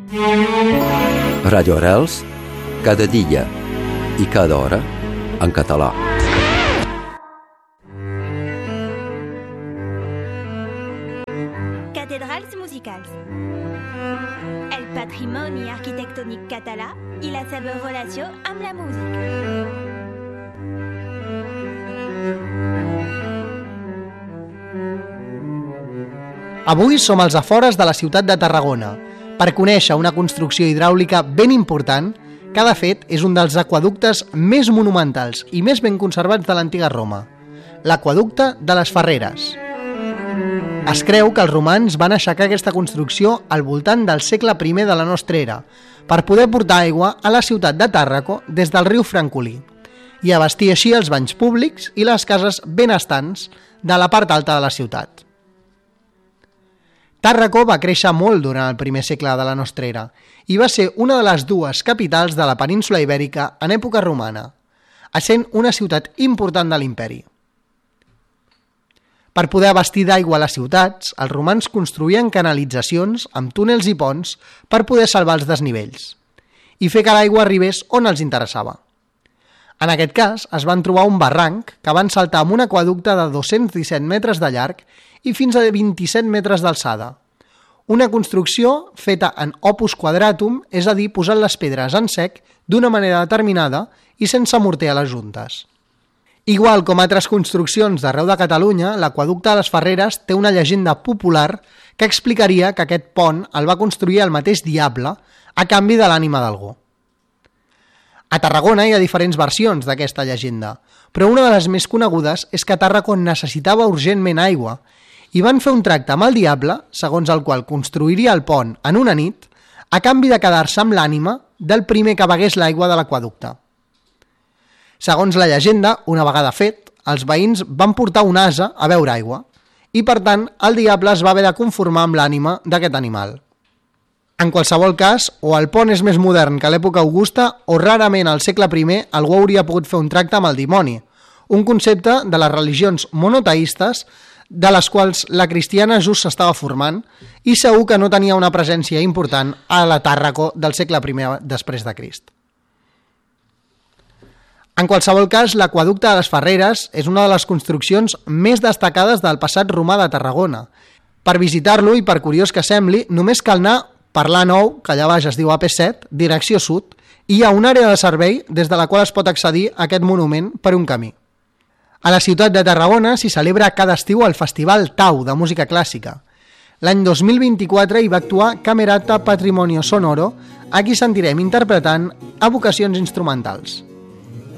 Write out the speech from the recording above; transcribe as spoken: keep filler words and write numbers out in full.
Radio Arrels, cada dia i cada hora en català. Cathédrales musicales. El patrimoni arquitectònic català i la seva relació amb la música. Avui som als afores de la ciutat de Tarragona per conèixer una construcció hidràulica ben important que, de fet, és un dels aqüeductes més monumentals i més ben conservats de l'antiga Roma, l'aqüeducte de les Ferreres. Es creu que els romans van aixecar aquesta construcció al voltant del segle primer de la nostra era per poder portar aigua a la ciutat de Tàrraco des del riu Francolí i abastir així els banys públics i les cases benestants de la part alta de la ciutat. Tàrraco va créixer molt durant el primer segle de la nostra era i va ser una de les dues capitals de la península ibèrica en època romana, essent una ciutat important de l'imperi. Per poder abastir d'aigua a les ciutats, els romans construïen canalitzacions amb túnels i ponts per poder salvar els desnivells i fer que l'aigua arribés on els interessava. En aquest cas, es van trobar un barranc que van saltar amb un aqüeducte de dos-cents disset metres de llarg i fins a vint-i-set metres d'alçada. Una construcció feta en opus quadratum, és a dir, posant les pedres en sec d'una manera determinada i sense morter a les juntes. Igual com altres construccions d'arreu de Catalunya, l'aqüeducte de les Ferreres té una llegenda popular que explicaria que aquest pont el va construir el mateix diable a canvi de l'ànima d'algú. A Tarragona hi ha diferents versions d'aquesta llegenda, però una de les més conegudes és que Tàrraco necessitava urgentment aigua i van fer un tracte amb el diable, segons el qual construiria el pont en una nit, a canvi de quedar-se amb l'ànima del primer que begués l'aigua de l'aqüeducte. Segons la llegenda, una vegada fet, els veïns van portar un ase a beure aigua i, per tant, el diable es va haver de conformar amb l'ànima d'aquest animal. En qualsevol cas, o el pont és més modern que l'època augusta o rarament al segle primer algú hauria pogut fer un tracte amb el dimoni, un concepte de les religions monoteistes de les quals la cristiana just s'estava formant i segur que no tenia una presència important a la Tàrraco del segle primer després de Crist. En qualsevol cas, l'aqüeducte de les Ferreres és una de les construccions més destacades del passat romà de Tarragona. Per visitar-lo i per curiós que sembli, només cal anar per l'A nou, que allà baix es diu A P set, direcció sud, i hi ha una àrea de servei des de la qual es pot accedir a aquest monument per un camí. A la ciutat de Tarragona s'hi celebra cada estiu el Festival Tau de música clàssica. L'any dos mil vint-i-quatre hi va actuar Camerata Patrimonio Sonoro, a qui sentirem interpretant evocacions instrumentals.